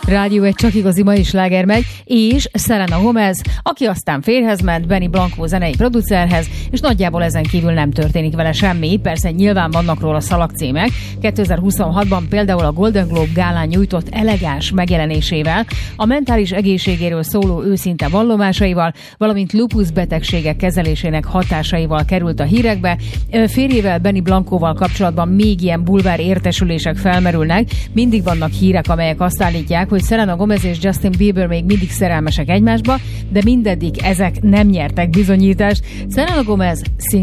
Rádió egy csak igazi mai sláger megy, és Selena Gomez, aki aztán férjhez ment Benny Blanco zenei producerhez, és nagyjából ezen kívül nem történik vele semmi. Persze nyilván vannak róla szalagcímek. 2026-ban például a Golden Globe gálán nyújtott elegáns megjelenésével, a mentális egészségéről szóló őszinte vallomásaival, valamint lupus betegségek kezelésének hatásaival került a hírekbe. Férjével, Benny Blancoval kapcsolatban még ilyen bulvár értesülések felmerülnek. Mindig vannak hírek, amelyek azt állítják, hogy Selena Gomez és Justin Bieber még mindig szerelmesek egymásba, de mindeddig ezek nem nyertek bizonyítást. Selena Gomez